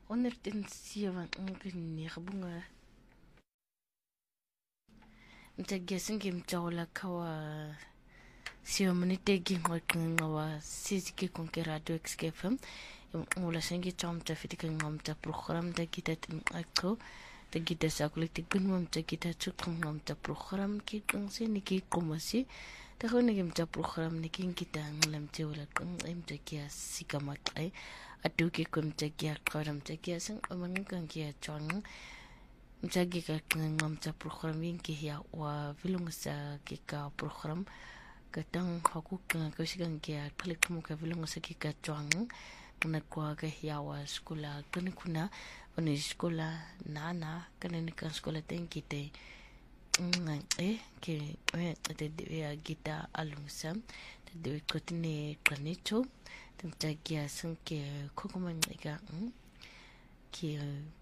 onertin siyawan ngini khabunga mtagesin kim chawla kawa siyamanite tegi ngwa siziki konkerado xkfm wala sengi chamta fitika ngamta program da kita akko da kita sakulik gunmam ta kita chukam ngamta program ki kangse niki komasi da khone ngamta program niki kita ngalam wala kang imta kia sikamak ai aduki kumta kia qaram ta kia sang amangang kia chang mjagi ka ngamta program ki ya wa vilungsa ki ka program katang hakuk ka sigang kia klik mo ka vilungsa ki ka chang nakwa ka yawa sekolah kan kuna oni sekolah nana kan ni kan sekolah tengkite ke te dia kita alungsam te de kotine kanicho temta kia sanke kokoman ika ki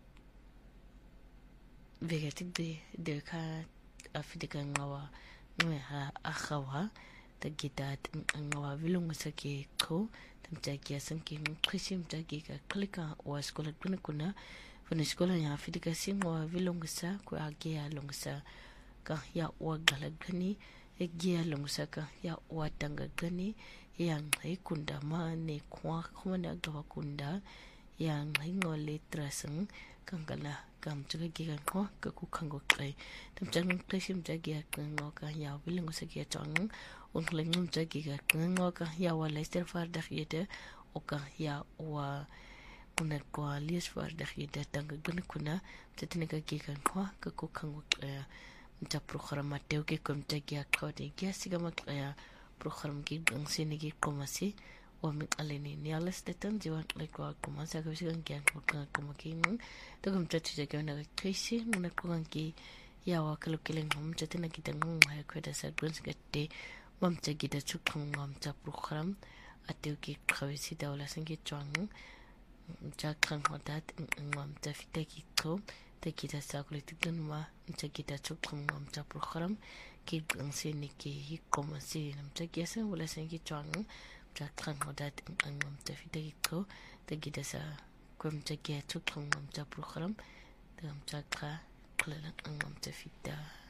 vegatik de ka afidika ngawa no ha akhawa te kita ngawa vilungsa ki ko temtakia sanki krishim takia klika wa sekolah kuna sekolah yang afidika singwa vilongsa ku agia longsa ka ya wa galagani egia longsa ka ya wa tanga gani yang ikunda ma ne kwa khona gawa kunda yang ngole trasang kangala kam juga giga ko ka ku khango kai temjang krishim takia ngo ka ya vilongsa kia chang unglengum jagiga ngoka ya wa Leicester fardah yede oka ya wa kuna kwa lies fardah yede tanga kuna tetinega giga kwa ka ko kango mta program mateo ke kom jagia kode ya sigama ya program gi gangsini gi komasi wa min aleni ni alas tetan jiwan lekwa komasa ka sigang kyan ko komakin to kom tati jaga na kaisi muna ko gangi ya wa kalukileng hom tetina kita ngong ha ko da sa grunts gatte mamta gida chukang mamta program ateu ki khavisi dawla sangi chang jakang hodat mamta fitaki ko te kita sakulitik ma mamta gida chukang mamta program ki gangse ni ki komasi mamta kiasa wala sangi chang jakang hodat mamta fitaki ko te kita sa mamta gida chukang mamta program te mamta ka klalang mamta fita